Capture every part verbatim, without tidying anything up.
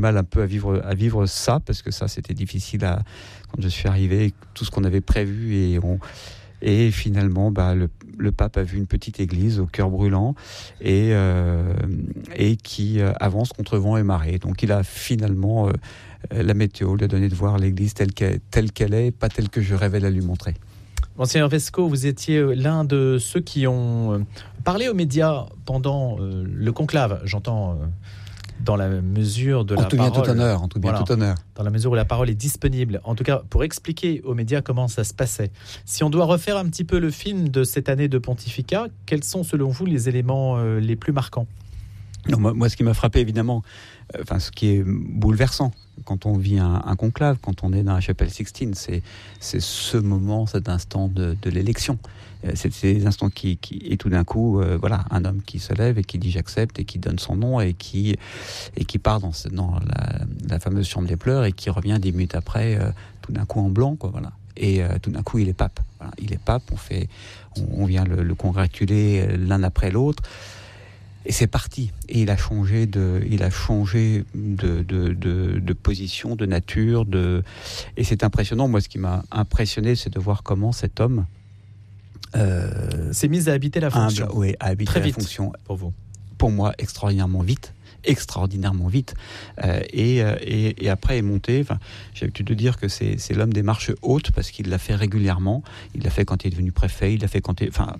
mal un peu à vivre, à vivre ça, parce que ça, c'était difficile à, quand je suis arrivé, tout ce qu'on avait prévu, et, on, et finalement, bah, le, le pape a vu une petite église au cœur brûlant, et, euh, et qui euh, avance contre vent et marée. Donc il a finalement, euh, la météo lui a donné de voir l'église telle qu'elle, telle qu'elle est, pas telle que je rêvais la lui montrer. Monseigneur Vesco, vous étiez l'un de ceux qui ont parlé aux médias pendant euh, le conclave, j'entends... Euh... dans la mesure de en la tout parole, bien tout honneur, en tout bien voilà, tout honneur. Dans la mesure où la parole est disponible, en tout cas pour expliquer aux médias comment ça se passait. Si on doit refaire un petit peu le film de cette année de pontificat, quels sont selon vous les éléments euh, les plus marquants ? Non, moi, moi, ce qui m'a frappé évidemment, euh, enfin ce qui est bouleversant quand on vit un, un conclave, quand on est dans la chapelle Sixtine, c'est c'est ce moment, cet instant de, de l'élection. C'est ces instants qui, qui et tout d'un coup, euh, voilà, un homme qui se lève et qui dit j'accepte et qui donne son nom et qui et qui part dans, dans la, la fameuse chambre des pleurs et qui revient dix minutes après, euh, tout d'un coup en blanc, quoi, voilà. Et euh, tout d'un coup, il est pape. Voilà, il est pape. On fait, on, on vient le, le congratuler l'un après l'autre. Et c'est parti. Et il a changé de, il a changé de, de, de, de position, de nature, de. Et c'est impressionnant. Moi, ce qui m'a impressionné, c'est de voir comment cet homme. Euh, s'est mis à habiter la fonction. Humble, oui, à habiter Très la vite fonction. pour vous. Pour moi, extraordinairement vite, extraordinairement vite. Euh, et, et, et après est monté. Enfin, j'ai l'habitude de dire que c'est, c'est l'homme des marches hautes parce qu'il l'a fait régulièrement. Il l'a fait quand il est devenu préfet. Il l'a fait quand il, enfin,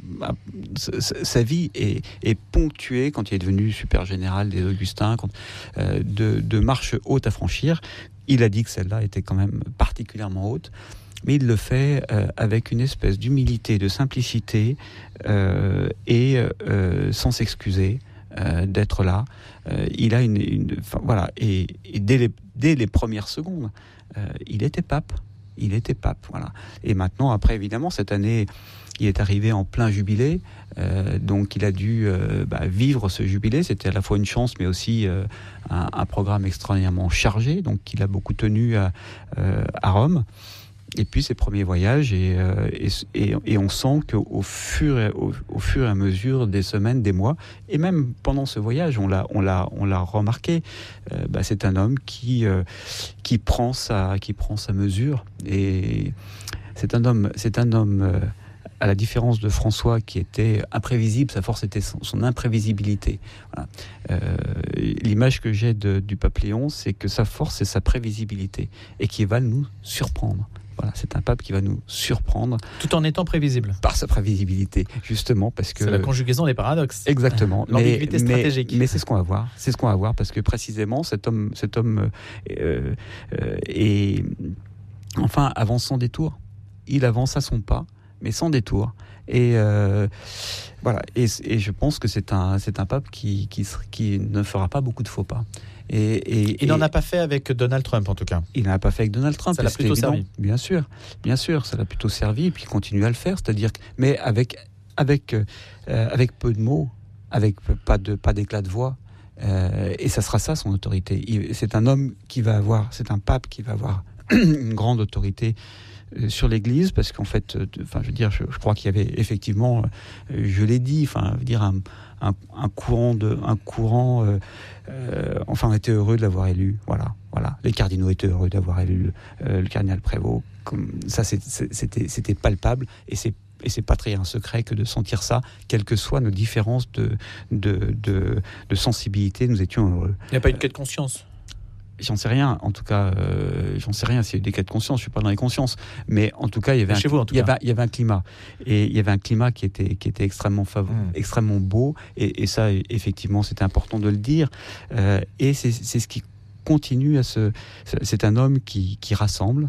sa vie est, est ponctuée quand il est devenu super général des Augustins, quand, euh, de, de marches hautes à franchir. Il a dit que celle-là était quand même particulièrement haute. Mais il le fait euh, avec une espèce d'humilité, de simplicité euh, et euh, sans s'excuser euh, d'être là. Euh, il a une, une voilà et, et dès, les, dès les premières secondes, euh, il était pape. Il était pape, voilà. Et maintenant, après, évidemment, cette année, il est arrivé en plein jubilé, euh, donc il a dû euh, bah, vivre ce jubilé. C'était à la fois une chance, mais aussi euh, un, un programme extraordinairement chargé. Donc, il a beaucoup tenu à, euh, à Rome. Et puis ses premiers voyages, et, euh, et, et, et on sent qu'au fur et, au, au fur et à mesure des semaines, des mois, et même pendant ce voyage, on l'a, on l'a, on l'a remarqué, euh, bah, c'est un homme qui, euh, qui, prend sa, qui prend sa mesure. Et c'est un homme, c'est un homme euh, à la différence de François, qui était imprévisible, sa force était son, son imprévisibilité. Voilà. Euh, l'image que j'ai de, du pape Léon, c'est que sa force, c'est sa prévisibilité, et qui va nous surprendre. Voilà, c'est un pape qui va nous surprendre. Tout en étant prévisible. Par sa prévisibilité, justement, parce que... C'est la conjugaison des paradoxes. Exactement. L'ambiguïté mais, stratégique. Mais, mais c'est ce qu'on va voir. C'est ce qu'on va voir, parce que précisément, cet homme, cet homme euh, euh, est... Enfin, avance sans détour. Il avance à son pas, mais sans détour. Et euh, voilà. Et, et je pense que c'est un, c'est un pape qui, qui, qui ne fera pas beaucoup de faux pas. Et, et, il n'en a pas fait avec Donald Trump, en tout cas. Il n'en a pas fait avec Donald Trump. Ça l'a plutôt évident. servi. Bien sûr, bien sûr, ça l'a plutôt servi, et puis il continue à le faire. C'est-à-dire, que, mais avec, avec, euh, avec peu de mots, avec pas, de, pas d'éclat de voix. Euh, et ça sera ça, son autorité. Il, c'est un homme qui va avoir, c'est un pape qui va avoir une grande autorité sur l'Église, parce qu'en fait, enfin, je veux dire, je, je crois qu'il y avait effectivement, je l'ai dit, enfin, je veux dire, un, un, un courant de, un courant, euh, euh, enfin, on était heureux de l'avoir élu, voilà, voilà. Les cardinaux étaient heureux d'avoir élu euh, le cardinal Prévost. Comme ça, c'est, c'était, c'était palpable, et c'est et c'est pas très un secret que de sentir ça, quelles que soient nos différences de de de, de sensibilité, nous étions heureux. Il n'y a pas une quête de conscience. J'en sais rien, en tout cas, euh, j'en sais rien s'il y a eu des cas de conscience, je suis pas dans les consciences, mais en tout cas, il y avait, chez un, vous, en tout il y cas. avait, il y avait un climat, et il y avait un climat qui était, qui était extrêmement favorable, mmh. extrêmement beau, et, et ça, effectivement, c'était important de le dire, euh, et c'est, c'est ce qui continue à se, c'est un homme qui, qui rassemble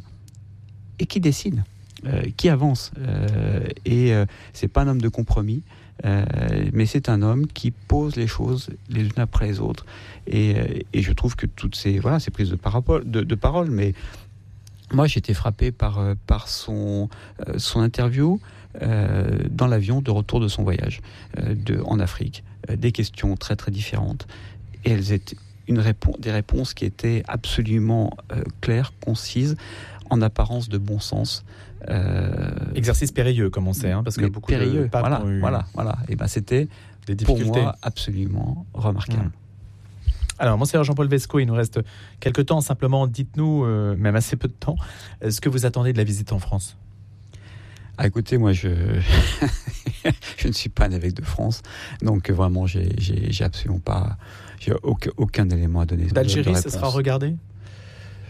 et qui décide, euh, qui avance, euh, et euh, c'est pas un homme de compromis. Euh, mais c'est un homme qui pose les choses les unes après les autres, et, et je trouve que toutes ces, voilà, ces prises de parole, de, de parole, mais moi j'ai été frappé par, par son, euh, son interview euh, dans l'avion de retour de son voyage euh, de, en Afrique, euh, des questions très très différentes, et elles étaient une réponse, des réponses qui étaient absolument euh, claires, concises, en apparence de bon sens. Euh, Exercice périlleux, comme on sait, hein, parce que beaucoup périlleux, de papes voilà, ont eu voilà, voilà. Et ben c'était des pour difficultés. moi absolument remarquable. Mmh. Alors, Monseigneur Jean-Paul Vesco, il nous reste quelques temps. Simplement, dites-nous, euh, même assez peu de temps, ce que vous attendez de la visite en France. Ah, écoutez, moi, je je ne suis pas un évêque de France, donc vraiment, j'ai, j'ai, j'ai absolument pas, j'ai aucun, aucun élément à donner. D'Algérie, ce sera regardé ?